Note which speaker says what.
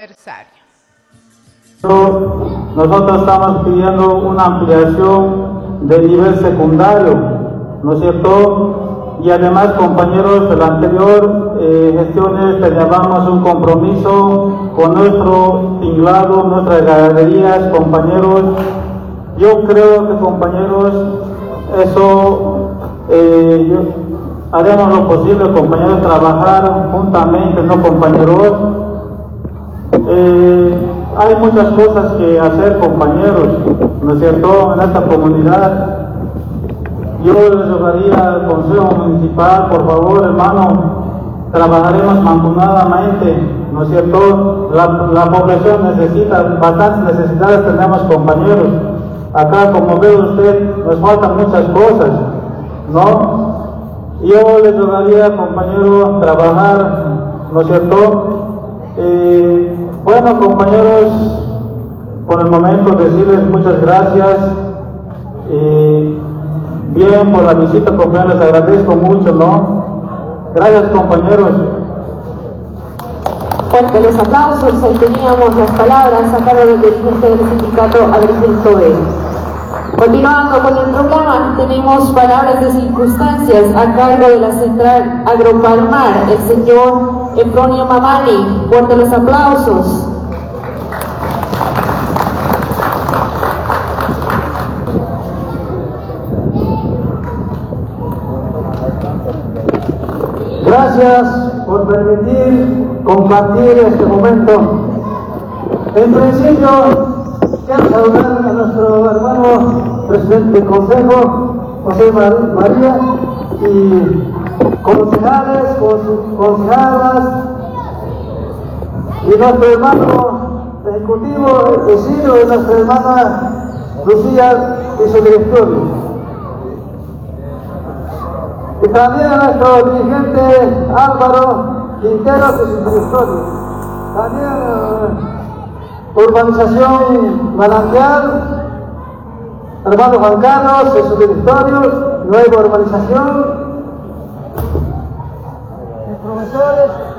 Speaker 1: aniversario.
Speaker 2: Nosotros estamos pidiendo una ampliación del nivel secundario, ¿no es cierto? Y además, compañeros, de la anterior gestiones teníamos un compromiso con nuestro tinglado, nuestras ganaderías, compañeros. Yo creo que, compañeros, eso haremos lo posible, compañeros, trabajar juntamente, ¿no, compañeros? Hay muchas cosas que hacer, compañeros, ¿no es cierto?, en esta comunidad. Yo les rogaría al Consejo Municipal, por favor, hermano, trabajaremos mancomunadamente, ¿no es cierto? La población necesita, bastantes necesidades tenemos, compañeros. Acá, como ve usted, nos faltan muchas cosas, ¿no? Yo les rogaría, compañero, trabajar, ¿no es cierto? Bueno, compañeros, por el momento decirles muchas gracias. Bien, por la visita, compañeros, les agradezco mucho, ¿no? Gracias, compañeros.
Speaker 3: Fuerte los aplausos. Ahí teníamos las palabras a cargo del dirigente del sindicato Agrigento B. Continuando con el programa, tenemos palabras de circunstancias a cargo de la Central Agropalmar, el señor Efronio Mamani. Fuerte los aplausos.
Speaker 2: Gracias por permitir compartir este momento. En principio, quiero saludar a nuestro hermano presidente del Consejo, José María, y concejales, concejalas, y nuestro hermano ejecutivo, Isidro, y nuestra hermana Lucía y su directorio. Y también a nuestro dirigente Álvaro Quintero y su directorio. También Urbanización Manantial, hermano Juan Carlos y su directorio, Nueva Urbanización, profesores.